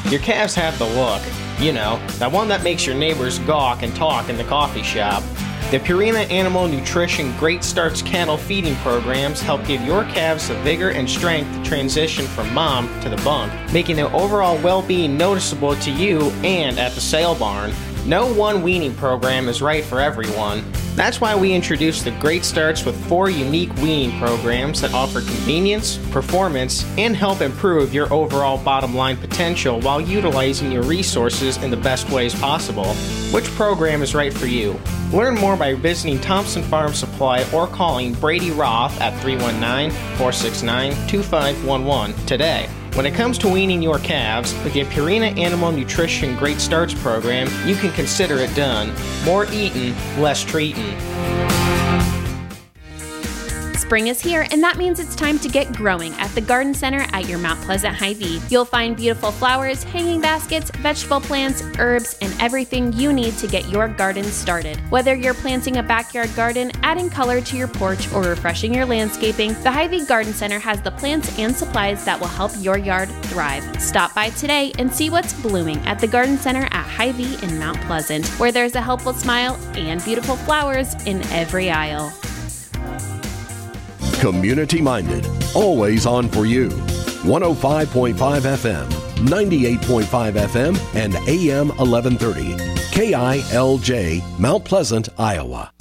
Your calves have the look. You know, that one that makes your neighbors gawk and talk in the coffee shop. The Purina Animal Nutrition Great Starts cattle feeding programs help give your calves the vigor and strength to transition from mom to the bunk, making their overall well-being noticeable to you and at the sale barn. No one weaning program is right for everyone. That's why we introduced the Great Starts with 4 unique weaning programs that offer convenience, performance, and help improve your overall bottom line potential while utilizing your resources in the best ways possible. Which program is right for you? Learn more by visiting Thompson Farm Supply or calling Brady Roth at 319-469-2511 today. When it comes to weaning your calves, with the Purina Animal Nutrition Great Starts program, you can consider it done. More eating, less treating. Spring is here, and that means it's time to get growing at the Garden Center at your Mount Pleasant Hy-Vee. You'll find beautiful flowers, hanging baskets, vegetable plants, herbs, and everything you need to get your garden started. Whether you're planting a backyard garden, adding color to your porch, or refreshing your landscaping, the Hy-Vee Garden Center has the plants and supplies that will help your yard thrive. Stop by today and see what's blooming at the Garden Center at Hy-Vee in Mount Pleasant, where there's a helpful smile and beautiful flowers in every aisle. Community-minded, always on for you. 105.5 FM, 98.5 FM, and AM 1130. KILJ, Mount Pleasant, Iowa.